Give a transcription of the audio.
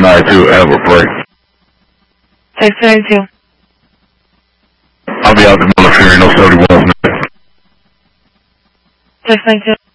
792, Albert Break. 692. I'll be out the Montefiore, no 31 minutes. 692.